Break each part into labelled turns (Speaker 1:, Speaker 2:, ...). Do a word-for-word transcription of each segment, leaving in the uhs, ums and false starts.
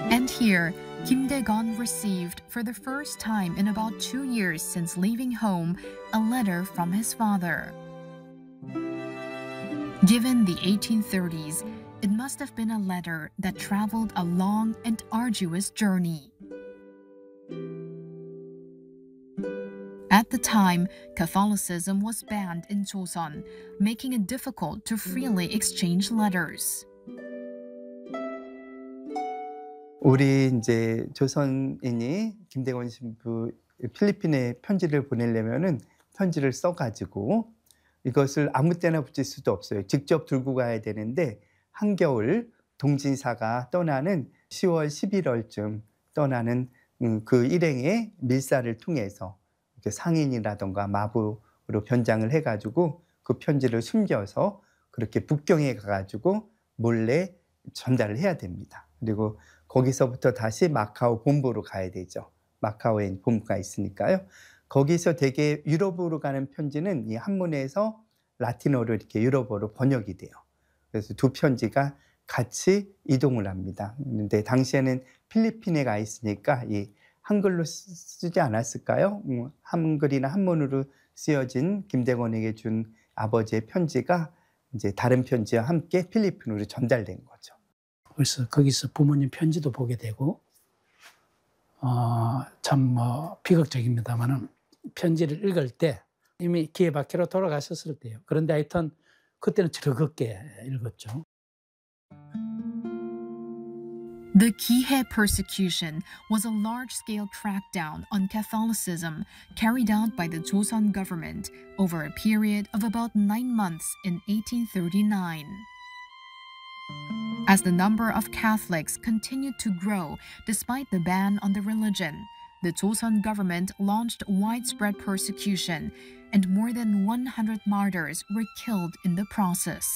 Speaker 1: And here, Kim Dae-gon received, for the first time in about two years since leaving home, a letter from his father. Given the eighteen thirties, it must have been a letter that traveled a long and arduous journey. At the time, Catholicism was banned in Joseon, making it difficult to freely exchange letters.
Speaker 2: 우리 이제 조선인이 김대건 신부 필리핀에 편지를 보내려면은 편지를 써가지고 이것을 아무 때나 붙일 수도 없어요. 직접 들고 가야 되는데 한겨울 동진사가 떠나는 시월 십일월쯤 떠나는 그 일행의 밀사를 통해서 이렇게 상인이라던가 마부로 변장을 해가지고 그 편지를 숨겨서 그렇게 북경에 가가지고 몰래 전달을 해야 됩니다. 그리고 거기서부터 다시 마카오 본부로 가야 되죠. 마카오에 본부가 있으니까요. 거기서 되게 유럽으로 가는 편지는 이 한문에서 라틴어로 이렇게 유럽어로 번역이 돼요. 그래서 두 편지가 같이 이동을 합니다. 근데 당시에는 필리핀에 가 있으니까 이 한글로 쓰지 않았을까요? 한글이나 한문으로 쓰여진 김대건에게 준 아버지의 편지가 이제 다른 편지와 함께 필리핀으로 전달된 거죠.
Speaker 3: 그래서 거기서 부모님 편지도 보게 되고 어, 참 뭐 비극적입니다만은 편지를 읽을 때 이미 기에 박혀로 돌아가셨을 때요. 그런데 하여튼 그때는 즐겁게 읽었죠.
Speaker 1: The Kihei persecution was a large-scale crackdown on Catholicism carried out by the Joseon government over a period of about nine months in eighteen thirty-nine. As the number of Catholics continued to grow despite the ban on the religion, the Joseon government launched widespread persecution, and more than one hundred martyrs were killed in the process.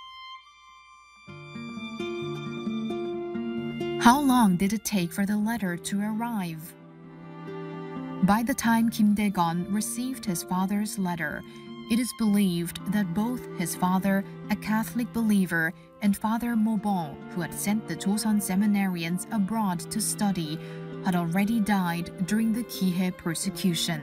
Speaker 1: How long did it take for the letter to arrive? By the time Kim Dae-gon received his father's letter, it is believed that both his father, a Catholic believer, and Father Mobon, who had sent the Joseon seminarians abroad to study, had already died during the Kihei persecution.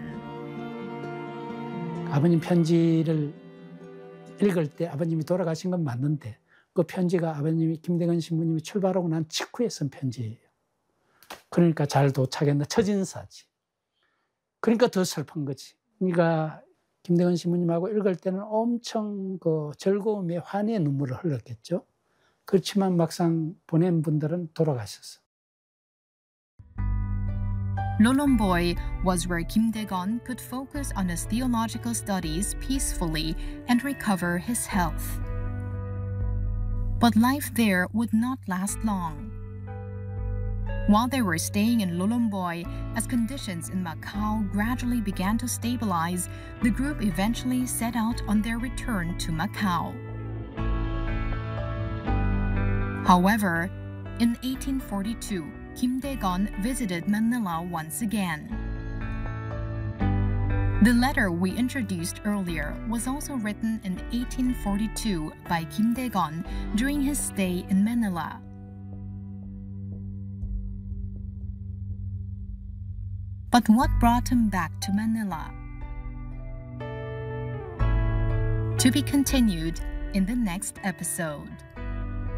Speaker 3: 아버님 편지를 읽을 때 아버님이 돌아가신 건 맞는데 그 편지가 아버님이 김대건 신부님이 출발하고 난 직후에 쓴 편지예요. 그러니까 잘 도착했나 처진사지. 그러니까 더 슬픈 거지. 그러니까 김대건 신부님하고 읽을 때는 엄청 그 즐거움에 환희의 눈물을 흘렸겠죠. 그렇지만 막상 보낸 분들은 돌아가셨어.
Speaker 1: Lolomboy was where Kim Dae-gon could focus on his theological studies peacefully and recover his health. But life there would not last long. While they were staying in Lolomboy, as conditions in Macau gradually began to stabilize, the group eventually set out on their return to Macau. However, in eighteen forty-two, Kim Dae-gon visited Manila once again. The letter we introduced earlier was also written in eighteen forty-two by Kim Dae-gon during his stay in Manila. But what brought him back to Manila? To be continued in the next episode.